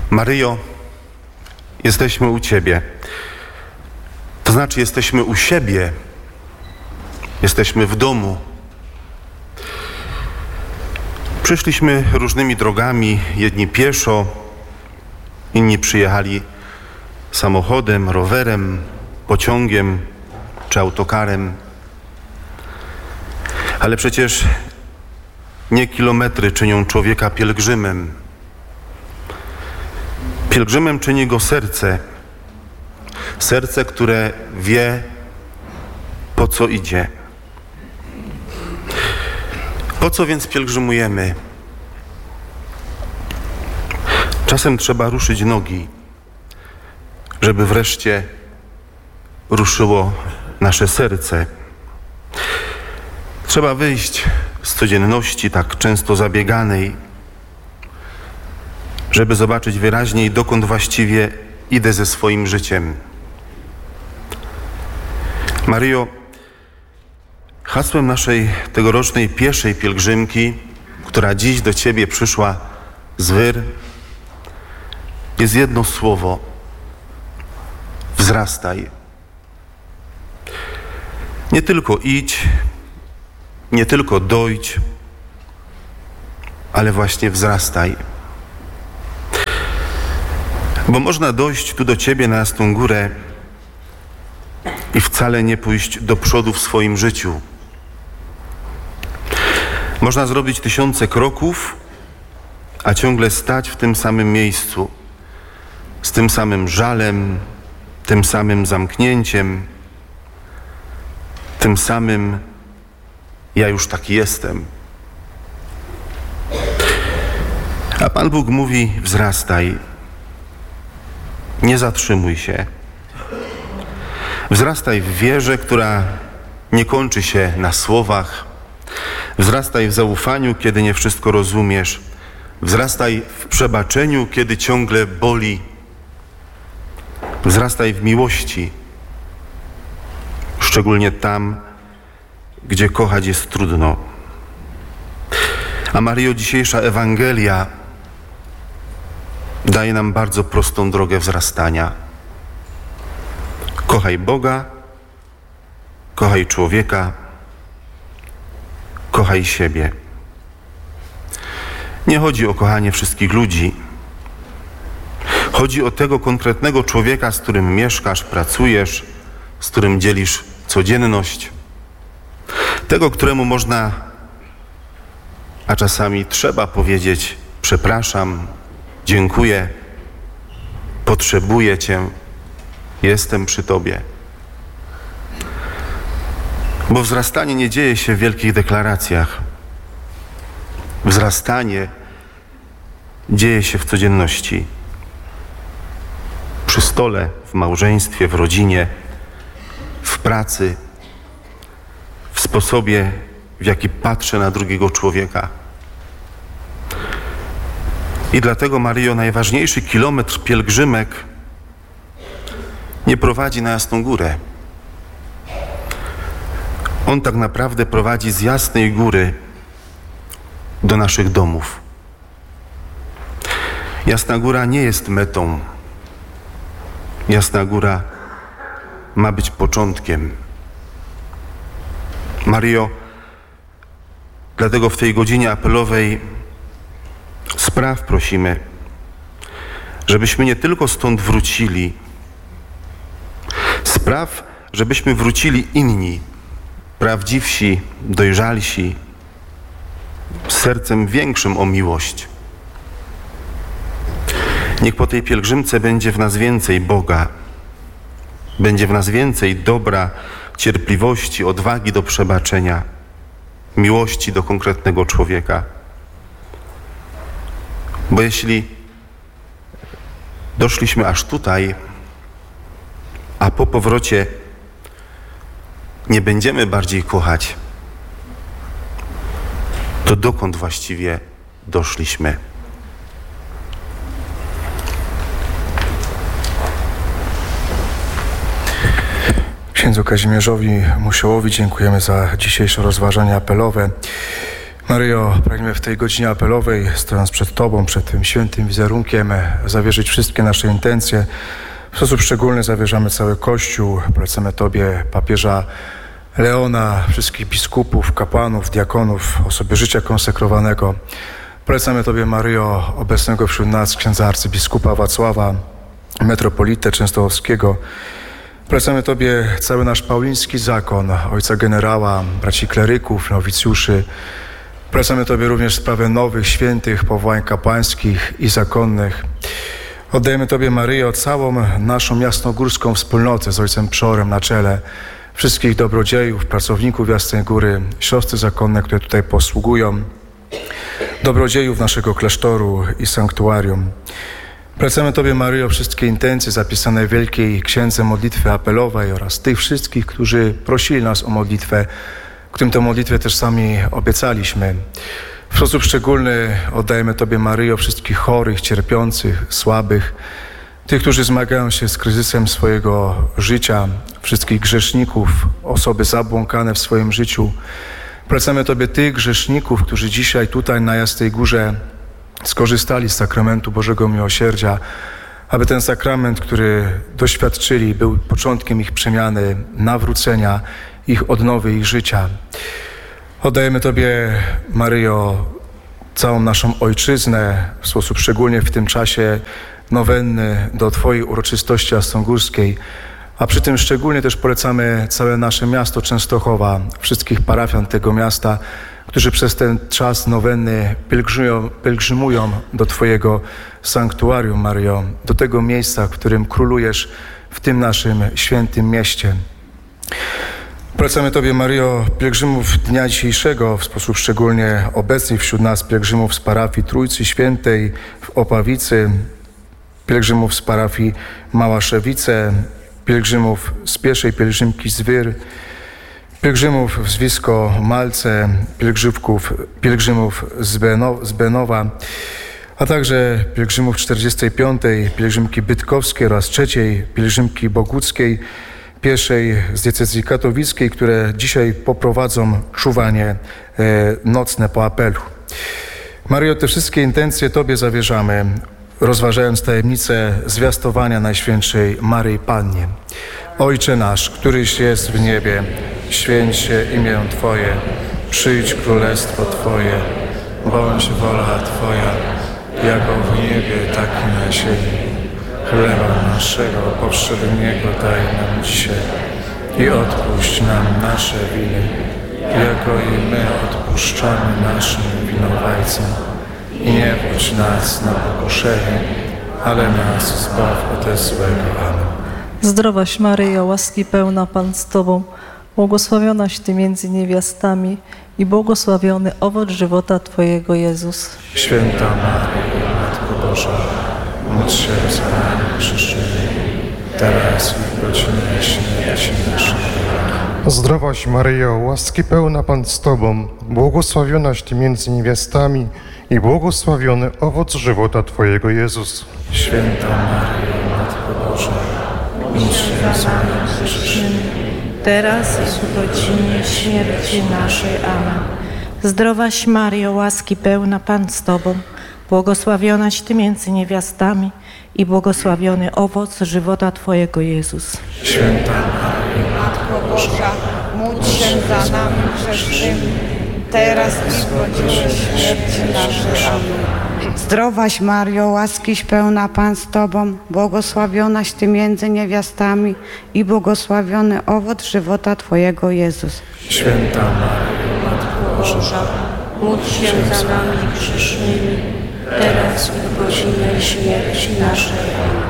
Maryjo, jesteśmy u Ciebie. To znaczy, jesteśmy u siebie. Jesteśmy w domu. Przyszliśmy różnymi drogami, jedni pieszo, inni przyjechali samochodem, rowerem, pociągiem czy autokarem. Ale przecież nie kilometry czynią człowieka pielgrzymem. Pielgrzymem czyni go serce. Serce, które wie, po co idzie. Po co więc pielgrzymujemy? Czasem trzeba ruszyć nogi, żeby wreszcie ruszyło nasze serce. Trzeba wyjść z codzienności tak często zabieganej, żeby zobaczyć wyraźniej, dokąd właściwie idę ze swoim życiem. Maryjo, hasłem naszej tegorocznej pieszej pielgrzymki, która dziś do Ciebie przyszła z Wyr, jest jedno słowo: wzrastaj. Nie tylko idź, nie tylko dojdź, ale właśnie wzrastaj. Bo można dojść tu do Ciebie na Jasną Górę i wcale nie pójść do przodu w swoim życiu. Można zrobić 1000 kroków, a ciągle stać w tym samym miejscu, z tym samym żalem, tym samym zamknięciem, tym samym ja już taki jestem. A Pan Bóg mówi: wzrastaj, nie zatrzymuj się. Wzrastaj w wierze, która nie kończy się na słowach. Wzrastaj w zaufaniu, kiedy nie wszystko rozumiesz. Wzrastaj w przebaczeniu, kiedy ciągle boli. Wzrastaj w miłości, szczególnie tam, gdzie kochać jest trudno. A Maryjo, dzisiejsza Ewangelia daje nam bardzo prostą drogę wzrastania. Kochaj Boga, kochaj człowieka, kochaj siebie. Nie chodzi o kochanie wszystkich ludzi. Chodzi o tego konkretnego człowieka, z którym mieszkasz, pracujesz, z którym dzielisz codzienność. Tego, któremu można, a czasami trzeba powiedzieć: przepraszam, dziękuję, potrzebuję Cię, jestem przy Tobie. Bo wzrastanie nie dzieje się w wielkich deklaracjach. Wzrastanie dzieje się w codzienności. Przy stole, w małżeństwie, w rodzinie, w pracy, w sposobie, w jaki patrzę na drugiego człowieka. I dlatego, Maryjo, najważniejszy kilometr pielgrzymek nie prowadzi na Jasną Górę. On tak naprawdę prowadzi z Jasnej Góry do naszych domów. Jasna Góra nie jest metą. Jasna Góra ma być początkiem. Maryjo, dlatego w tej godzinie apelowej spraw prosimy, żebyśmy nie tylko stąd wrócili, spraw, żebyśmy wrócili inni, prawdziwsi, dojrzalsi, z sercem większym o miłość. Niech po tej pielgrzymce będzie w nas więcej Boga, będzie w nas więcej dobra, cierpliwości, odwagi do przebaczenia, miłości do konkretnego człowieka. Bo jeśli doszliśmy aż tutaj, a po powrocie nie będziemy bardziej kochać, to dokąd właściwie doszliśmy? Księdzu Kazimierzowi Musiołowi dziękujemy za dzisiejsze rozważania apelowe. Maryjo, pragniemy w tej godzinie apelowej, stojąc przed Tobą, przed tym świętym wizerunkiem, zawierzyć wszystkie nasze intencje. W sposób szczególny zawierzamy cały Kościół, polecamy Tobie papieża Leona, wszystkich biskupów, kapłanów, diakonów, osoby życia konsekrowanego. Polecamy Tobie, Maryjo, obecnego wśród nas księdza arcybiskupa Wacława, metropolitę częstochowskiego. Polecamy Tobie cały nasz pauliński zakon, ojca generała, braci kleryków, nowicjuszy. Polecamy Tobie również sprawę nowych, świętych powołań kapłańskich i zakonnych. Oddajemy Tobie, Maryjo, całą naszą jasnogórską wspólnotę z ojcem Przorem na czele, wszystkich dobrodziejów, pracowników Jasnej Góry, siostry zakonne, które tutaj posługują, dobrodziejów naszego klasztoru i sanktuarium. Polecamy Tobie, Maryjo, wszystkie intencje zapisane w Wielkiej Księdze Modlitwy Apelowej oraz tych wszystkich, którzy prosili nas o modlitwę, którym tę modlitwę też sami obiecaliśmy. W sposób szczególny oddajemy Tobie, Maryjo, wszystkich chorych, cierpiących, słabych, tych, którzy zmagają się z kryzysem swojego życia, wszystkich grzeszników, osoby zabłąkane w swoim życiu. Polecamy Tobie tych grzeszników, którzy dzisiaj tutaj na Jasnej Górze skorzystali z sakramentu Bożego Miłosierdzia, aby ten sakrament, który doświadczyli, był początkiem ich przemiany, nawrócenia, ich odnowy, ich życia. Oddajemy Tobie, Maryjo, całą naszą ojczyznę, w sposób szczególnie w tym czasie nowenny do Twojej uroczystości jasnogórskiej, a przy tym szczególnie też polecamy całe nasze miasto Częstochowa, wszystkich parafian tego miasta, którzy przez ten czas nowenny pielgrzymują do Twojego sanktuarium, Maryjo, do tego miejsca, w którym królujesz w tym naszym świętym mieście. Polecamy Tobie, Maryjo, pielgrzymów dnia dzisiejszego, w sposób szczególnie obecnych wśród nas pielgrzymów z parafii Trójcy Świętej w Opawicy, pielgrzymów z parafii Małaszewice, pielgrzymów z pierwszej pielgrzymki z Wyr, pielgrzymów w Zwisko-Malce, pielgrzymów z Benowa, a także pielgrzymów 45. pielgrzymki bydgoskiej oraz 3. pielgrzymki boguckiej, pierwszej z diecezji katowickiej, które dzisiaj poprowadzą czuwanie nocne po apelu. Maryjo, te wszystkie intencje Tobie zawierzamy, rozważając tajemnicę zwiastowania Najświętszej Maryi Pannie. Ojcze nasz, któryś jest w niebie, święć się imię Twoje, przyjdź królestwo Twoje, bądź wola Twoja, jako w niebie, tak i na ziemi. Chleba naszego powszedniego daj nam dzisiaj i odpuść nam nasze winy, jako i my odpuszczamy naszym winowajcom. I nie wódź nas na pokuszenie, ale nas zbaw ode złego. Amen. Zdrowaś Maryjo, łaski pełna, Pan z Tobą, błogosławionaś Ty między niewiastami i błogosławiony owoc żywota Twojego, Jezus. Święta Maryjo, Matko Boża, módl się za nami grzesznymi, teraz i w godzinę śmierci naszej. Zdrowaś Maryjo, łaski pełna, Pan z Tobą, błogosławionaś Ty między niewiastami i błogosławiony owoc żywota Twojego, Jezus. Święta Maryjo, Matko Boża, módl się za nami grzesznymi, teraz i w godzinie śmierci naszej. Amen. Zdrowaś Maryjo, łaski pełna, Pan z Tobą, błogosławionaś Ty między niewiastami i błogosławiony owoc żywota Twojego, Jezus. Święta Maryjo, Matko Boża, módl się za nami grzesznymi, teraz i w godzinie śmierci naszej. Amen. Zdrowaś Maryjo, łaskiś pełna, Pan z Tobą, błogosławionaś Ty między niewiastami i błogosławiony owoc żywota Twojego, Jezus. Święta Maryjo, Matko Boża, módl się za nami grzesznymi, teraz i w godzinę śmierci naszej.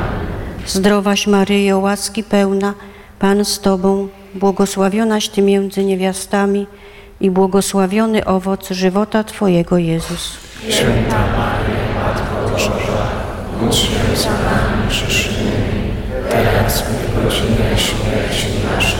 Zdrowaś Maryjo, łaski pełna, Pan z Tobą, błogosławionaś Ty między niewiastami i błogosławiony owoc żywota Twojego, Jezus. Święta Maryjo, Matko Boża, módl się za nami grzesznymi, teraz i w godzinę śmierci naszej.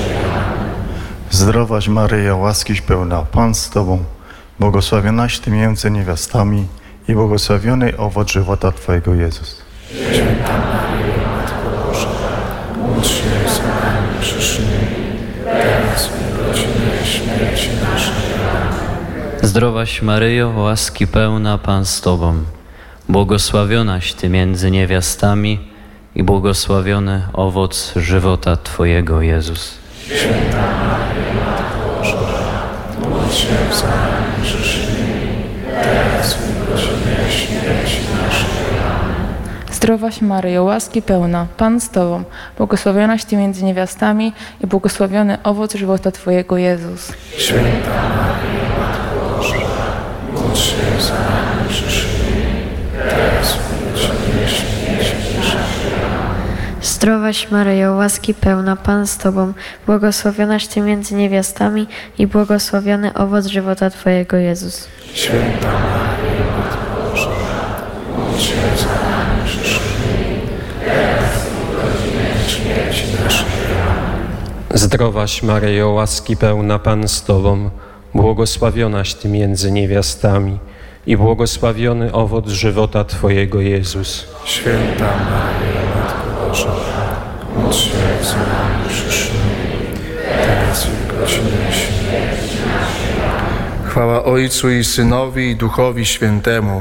Zdrowaś Maryjo, łaskiś pełna, Pan z Tobą, błogosławionaś Ty między niewiastami i błogosławiony owoc żywota Twojego, Jezus. Święta Maryjo, Matko Boża, módl się za nami grzesznymi, teraz i w godzinę śmierci naszej. Zdrowaś Maryjo, łaski pełna, Pan z Tobą, błogosławionaś Ty między niewiastami i błogosławiony owoc żywota Twojego, Jezus. Święta Maryjo, Matko Boża, módl się za nami grzesznymi, teraz i w godzinę śmierci naszej. Zdrowaś Maryjo, łaski pełna, Pan z Tobą, błogosławionaś Ty między niewiastami i błogosławiony owoc żywota Twojego, Jezus. Święta Maryjo, Matko Boża, módl się za nami grzesznymi, teraz i w godzinę śmierci naszej. Zdrowaś Maryjo, łaski pełna, Pan z Tobą, błogosławionaś Ty między niewiastami i błogosławiony owoc żywota Twojego, Jezus. Święta Maryjo, Matko Boża, módl się za nami grzesznymi, teraz i w godzinę śmierci naszej. Zdrowaś Maryjo, łaski pełna, Pan z Tobą, błogosławionaś Ty między niewiastami i błogosławiony owoc żywota Twojego, Jezus. Święta Maryjo, Matko Boża, módl się za nami grzesznymi, teraz i w godzinę śmierci naszej. Chwała Ojcu i Synowi i Duchowi Świętemu.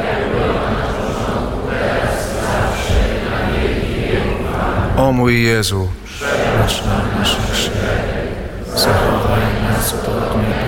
O mój Jezu, przebacz nam nasze grzechy, zachowaj nas od ognia